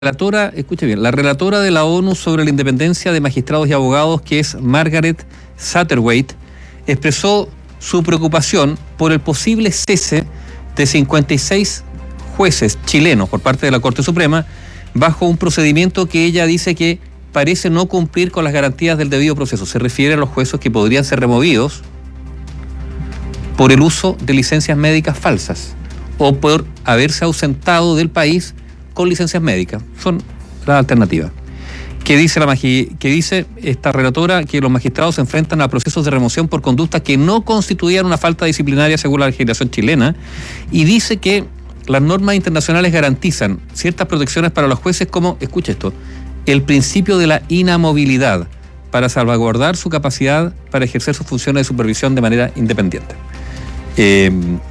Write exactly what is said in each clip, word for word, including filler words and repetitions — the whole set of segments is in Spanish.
relatora, escuche bien, la relatora de la ONU sobre la independencia de magistrados y abogados, que es Margaret Satterthwaite, expresó su preocupación por el posible cese de cincuenta y seis jueces chilenos por parte de la Corte Suprema bajo un procedimiento que ella dice que parece no cumplir con las garantías del debido proceso. Se refiere a los jueces que podrían ser removidos por el uso de licencias médicas falsas o por haberse ausentado del país con licencias médicas. Son las alternativas. ¿Qué dice, la magi- que dice esta relatora? Que los magistrados se enfrentan a procesos de remoción por conductas que no constituían una falta disciplinaria según la legislación chilena, y dice que las normas internacionales garantizan ciertas protecciones para los jueces, como, escucha esto, el principio de la inamovilidad, para salvaguardar su capacidad para ejercer sus funciones de supervisión de manera independiente. Eh,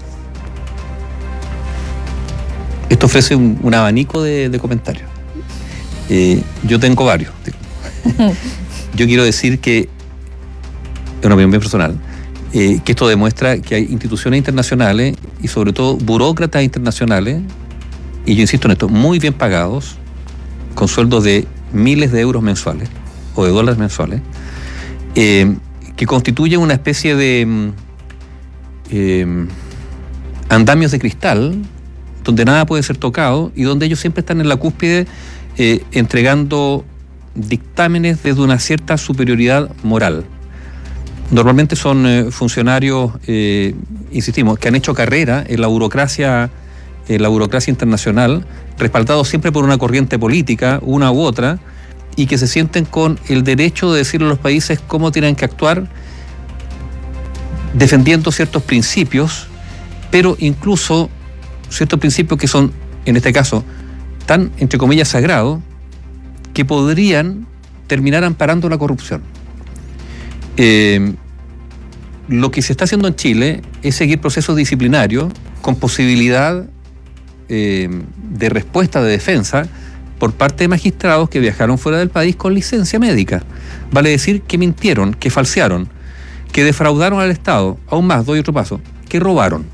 Esto ofrece un, un abanico de, de comentarios. Eh, yo tengo varios. Yo quiero decir que, es una opinión bien personal, eh, que esto demuestra que hay instituciones internacionales y sobre todo burócratas internacionales, y yo insisto en esto, muy bien pagados, con sueldos de miles de euros mensuales o de dólares mensuales, eh, que constituyen una especie de eh, andamios de cristal donde nada puede ser tocado y donde ellos siempre están en la cúspide eh, entregando dictámenes desde una cierta superioridad moral. Normalmente son eh, funcionarios, eh, insistimos, que han hecho carrera en la burocracia, en la burocracia internacional, respaldados siempre por una corriente política, una u otra, y que se sienten con el derecho de decirle a los países cómo tienen que actuar, defendiendo ciertos principios, pero incluso ciertos principios que son, en este caso, tan, entre comillas, sagrados, que podrían terminar amparando la corrupción. Eh, lo que se está haciendo en Chile es seguir procesos disciplinarios con posibilidad eh, de respuesta de defensa por parte de magistrados que viajaron fuera del país con licencia médica. Vale decir que mintieron, que falsearon, que defraudaron al Estado. Aún más, doy otro paso, que robaron.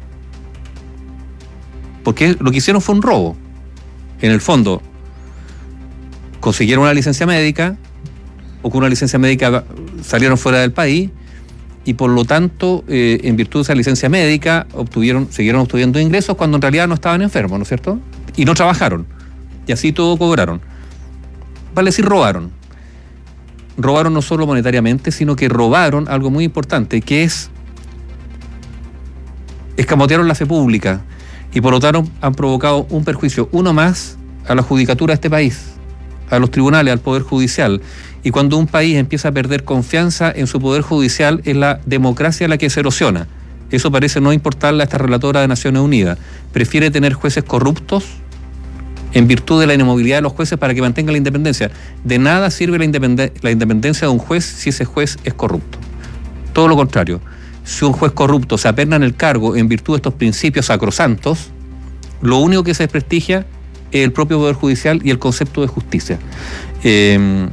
Porque lo que hicieron fue un robo. En el fondo, consiguieron una licencia médica, o con una licencia médica salieron fuera del país, y por lo tanto, eh, en virtud de esa licencia médica, obtuvieron, siguieron obteniendo ingresos cuando en realidad no estaban enfermos, ¿no es cierto? Y no trabajaron. Y así todo cobraron. Vale decir, robaron. Robaron no solo monetariamente, sino que robaron algo muy importante, que es escamotearon la fe pública. Y por lo tanto han provocado un perjuicio, uno más, a la judicatura de este país, a los tribunales, al Poder Judicial. Y cuando un país empieza a perder confianza en su Poder Judicial, es la democracia la que se erosiona. Eso parece no importarle a esta relatora de Naciones Unidas. Prefiere tener jueces corruptos en virtud de la inamovilidad de los jueces para que mantengan la independencia. De nada sirve la, independen- la independencia de un juez si ese juez es corrupto. Todo lo contrario. Si un juez corrupto se aperna en el cargo en virtud de estos principios sacrosantos, lo único que se desprestigia es el propio Poder Judicial y el concepto de justicia. Eh,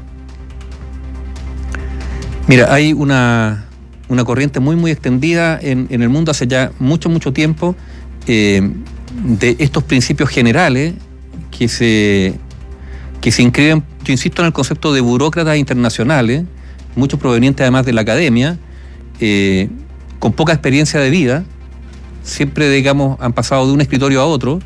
mira, hay una, una corriente muy, muy extendida en, en el mundo hace ya mucho, mucho tiempo eh, de estos principios generales que se, que se inscriben, yo insisto, en el concepto de burócratas internacionales, muchos provenientes además de la academia, eh, con poca experiencia de vida, siempre, digamos, han pasado de un escritorio a otro,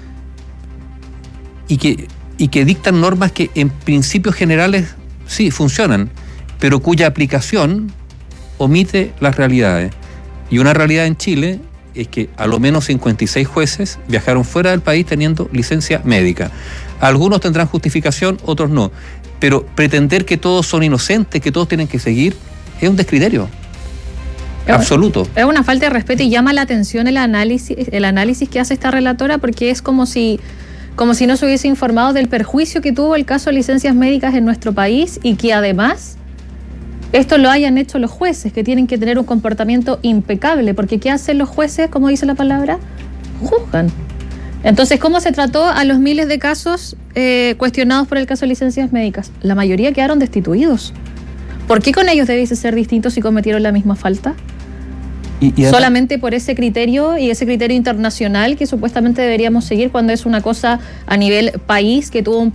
y que, y que dictan normas que en principios generales sí funcionan, pero cuya aplicación omite las realidades. Y una realidad en Chile es que a lo menos cincuenta y seis jueces viajaron fuera del país teniendo licencia médica. Algunos tendrán justificación, otros no, pero pretender que todos son inocentes, que todos tienen que seguir, es un descriterio. Absoluto. Es una falta de respeto y llama la atención el análisis, el análisis que hace esta relatora, porque es como si, como si no se hubiese informado del perjuicio que tuvo el caso de licencias médicas en nuestro país, y que además esto lo hayan hecho los jueces, que tienen que tener un comportamiento impecable, porque ¿qué hacen los jueces? Como dice la palabra, juzgan. Entonces, ¿cómo se trató a los miles de casos eh, cuestionados por el caso de licencias médicas? La mayoría quedaron destituidos. ¿Por qué con ellos debiese ser distintos si cometieron la misma falta? Y, y además, solamente por ese criterio y ese criterio internacional que supuestamente deberíamos seguir cuando es una cosa a nivel país que tuvo un